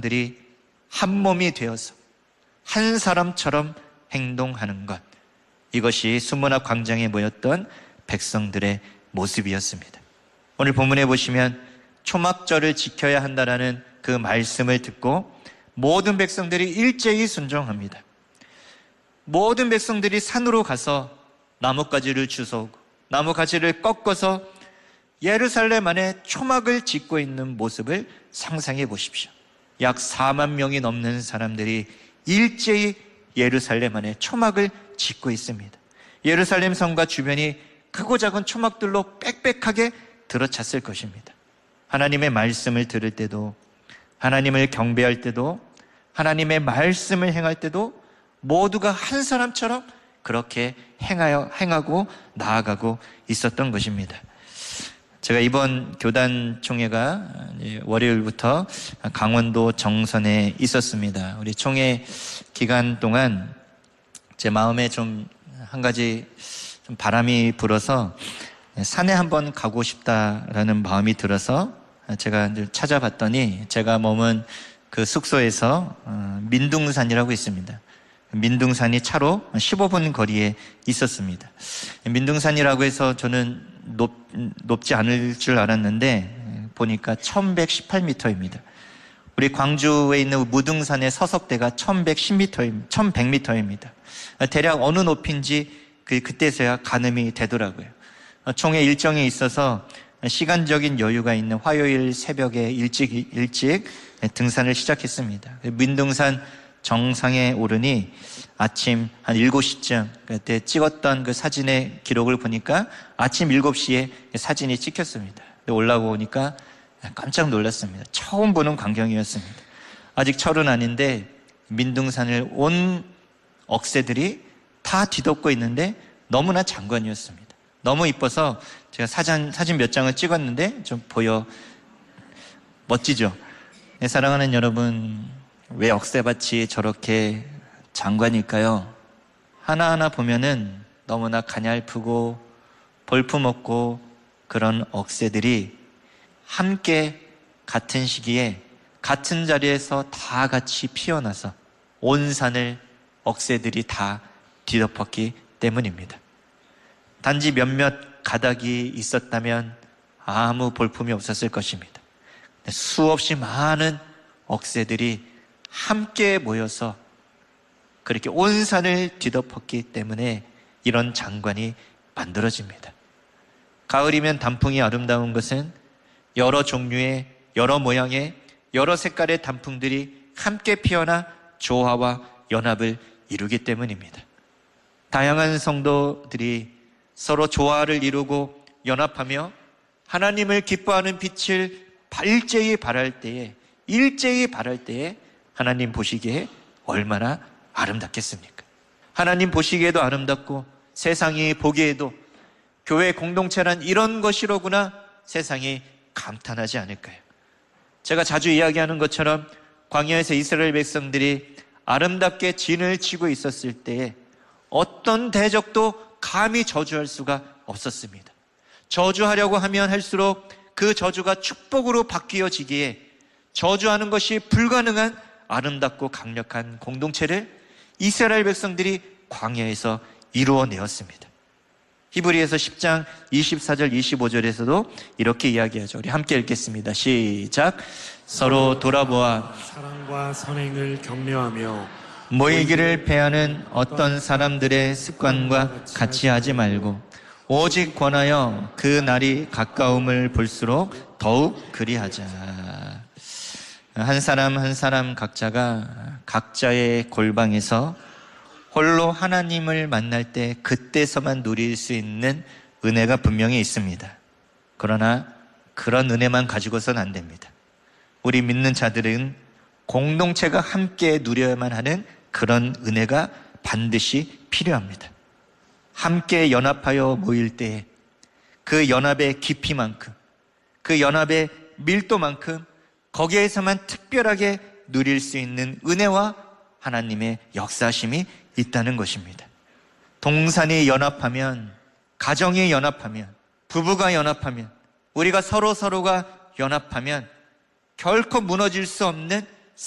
백성들이 한 몸이 되어서 한 사람처럼 행동하는 것, 이것이 수문학 광장에 모였던 백성들의 모습이었습니다. 오늘 본문에 보시면 초막절을 지켜야 한다라는 그 말씀을 듣고 모든 백성들이 일제히 순종합니다. 모든 백성들이 산으로 가서 나뭇가지를 주워오고 나뭇가지를 꺾어서 예루살렘 안에 초막을 짓고 있는 모습을 상상해 보십시오. 약 4만 명이 넘는 사람들이 일제히 예루살렘 안에 초막을 짓고 있습니다. 예루살렘 성과 주변이 크고 작은 초막들로 빽빽하게 들어찼을 것입니다. 하나님의 말씀을 들을 때도, 하나님을 경배할 때도, 하나님의 말씀을 행할 때도 모두가 한 사람처럼 그렇게 행하고 나아가고 있었던 것입니다. 제가 이번 교단 총회가 월요일부터 강원도 정선에 있었습니다. 우리 총회 기간 동안 제 마음에 좀 한 가지 좀 바람이 불어서 산에 한번 가고 싶다라는 마음이 들어서 제가 찾아봤더니 제가 머문 그 숙소에서 민둥산이라고 있습니다. 민둥산이 차로 15분 거리에 있었습니다. 민둥산이라고 해서 저는 높지 않을 줄 알았는데 보니까 1118m입니다. 우리 광주에 있는 무등산의 서석대가 1110m입니다. 대략 어느 높이인지 그때서야 가늠이 되더라고요. 총회 일정이 있어서 시간적인 여유가 있는 화요일 새벽에 일찍 등산을 시작했습니다. 민둥산 정상에 오르니 아침 한 7시쯤 그때 찍었던 그 사진의 기록을 보니까 아침 7시에 사진이 찍혔습니다. 올라오니까 깜짝 놀랐습니다. 처음 보는 광경이었습니다. 아직 철은 아닌데 민둥산을 온 억새들이 다 뒤덮고 있는데 너무나 장관이었습니다. 너무 이뻐서 제가 사진 몇 장을 찍었는데 좀 보여 멋지죠? 네, 사랑하는 여러분, 왜 억새밭이 저렇게 장관일까요? 하나하나 보면은 너무나 가냘프고 볼품없고 그런 억새들이 함께 같은 시기에 같은 자리에서 다 같이 피어나서 온 산을 억새들이 다 뒤덮었기 때문입니다. 단지 몇몇 가닥이 있었다면 아무 볼품이 없었을 것입니다. 수없이 많은 억새들이 함께 모여서 그렇게 온 산을 뒤덮었기 때문에 이런 장관이 만들어집니다. 가을이면 단풍이 아름다운 것은 여러 종류의, 여러 모양의, 여러 색깔의 단풍들이 함께 피어나 조화와 연합을 이루기 때문입니다. 다양한 성도들이 서로 조화를 이루고 연합하며 하나님을 기뻐하는 빛을 일제히 발할 때에 하나님 보시기에 얼마나 아름답겠습니까? 하나님 보시기에도 아름답고 세상이 보기에도 교회 공동체란 이런 것이로구나 세상이 감탄하지 않을까요? 제가 자주 이야기하는 것처럼 광야에서 이스라엘 백성들이 아름답게 진을 치고 있었을 때에 어떤 대적도 감히 저주할 수가 없었습니다. 저주하려고 하면 할수록 그 저주가 축복으로 바뀌어지기에 저주하는 것이 불가능한 아름답고 강력한 공동체를 이스라엘 백성들이 광야에서 이루어내었습니다. 히브리서 10장 24절 25절에서도 이렇게 이야기하죠. 우리 함께 읽겠습니다. 시작. 서로 돌아보아 사랑과 선행을 격려하며 모이기를 패하는 어떤 사람들의 습관과 같이 하지 말고 오직 권하여 그 날이 가까움을 볼수록 더욱 그리하자. 한 사람 한 사람 각자가 각자의 골방에서 홀로 하나님을 만날 때 그때서만 누릴 수 있는 은혜가 분명히 있습니다. 그러나 그런 은혜만 가지고서는 안 됩니다. 우리 믿는 자들은 공동체가 함께 누려야만 하는 그런 은혜가 반드시 필요합니다. 함께 연합하여 모일 때에 그 연합의 깊이만큼, 그 연합의 밀도만큼 거기에서만 특별하게 누릴 수 있는 은혜와 하나님의 역사심이 있다는 것입니다. 동산이 연합하면, 가정이 연합하면, 부부가 연합하면, 우리가 서로가 연합하면 결코 무너질 수 없는